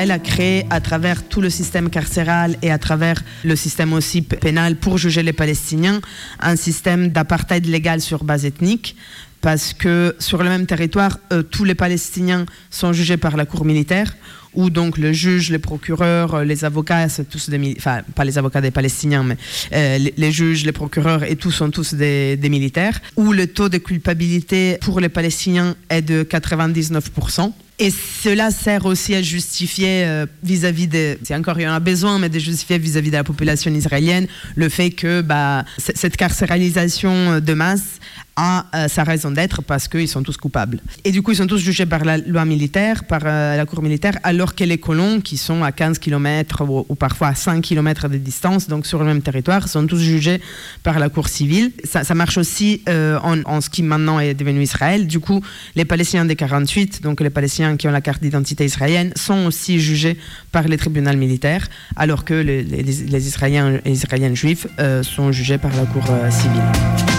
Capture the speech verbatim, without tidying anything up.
Israël a créé à travers tout le système carcéral et à travers le système aussi pénal pour juger les Palestiniens un système d'apartheid légal sur base ethnique, parce que sur le même territoire, euh, tous les Palestiniens sont jugés par la cour militaire, où donc le juge, les procureurs, les avocats, c'est tous des, enfin pas les avocats des Palestiniens, mais euh, les, les juges, les procureurs et tous sont tous des, des militaires, où le taux de culpabilité pour les Palestiniens est de quatre-vingt-dix-neuf pour cent. Et cela sert aussi à justifier euh, vis-à-vis des... C'est encore, il y en a besoin, mais de justifier vis-à-vis de la population israélienne le fait que bah, c- cette carcéralisation de masse a euh, sa raison d'être parce qu'ils sont tous coupables. Et du coup, ils sont tous jugés par la loi militaire, par euh, la cour militaire, alors que les colons, qui sont à quinze kilomètres ou, ou parfois à cinq kilomètres de distance, donc sur le même territoire, sont tous jugés par la cour civile. Ça, ça marche aussi euh, en, en ce qui maintenant est devenu Israël. Du coup, les Palestiniens des quarante-huit, donc les Palestiniens qui ont la carte d'identité israélienne, sont aussi jugés par les tribunaux militaires, alors que les, les, les Israéliens et les Israéliennes juifs euh, sont jugés par la cour euh, civile.